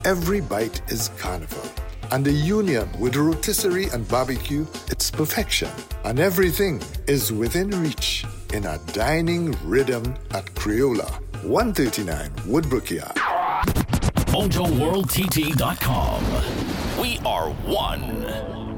Every bite is carnival. And the union with rotisserie and barbecue, it's perfection. And everything is within reach in a dining rhythm at Crayola, 139 Woodbrook Yard. MojoWorldTT.com. We are one.